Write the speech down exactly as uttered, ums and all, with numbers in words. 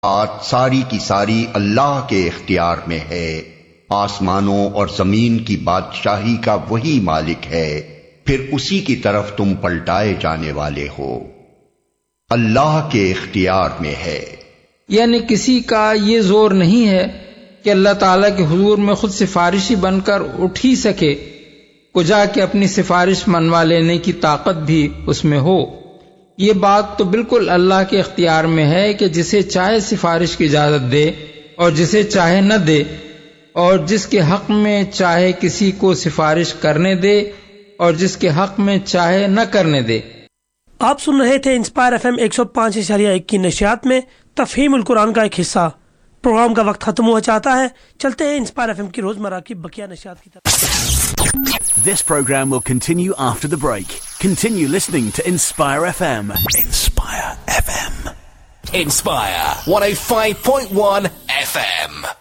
بات ساری کی ساری اللہ کے اختیار میں ہے، آسمانوں اور زمین کی بادشاہی کا وہی مالک ہے، پھر اسی کی طرف تم پلٹائے جانے والے ہو، اللہ کے اختیار میں ہے۔ یعنی کسی کا یہ زور نہیں ہے کہ اللہ تعالیٰ کے حضور میں خود سفارشی بن کر اٹھ ہی سکے، کو جا کے اپنی سفارش منوا لینے کی طاقت بھی اس میں ہو۔ یہ بات تو بالکل اللہ کے اختیار میں ہے کہ جسے چاہے سفارش کی اجازت دے اور جسے چاہے نہ دے، اور جس کے حق میں چاہے کسی کو سفارش کرنے دے اور جس کے حق میں چاہے نہ کرنے دے۔ آپ سن رہے تھے انسپائر ایف ایم ایک سو پانچ اشاریہ ایک کی نشریات میں تفہیم القرآن کا ایک حصہ۔ پروگرام کا وقت ختم ہوا چاہتا ہے، چلتے ہیں انسپائر ایف ایم کی روزمرہ کی بقیہ نشریات کی طرف۔ This program will continue after the break. Continue listening to Inspire F M. Inspire F M. Inspire one oh five point one F M.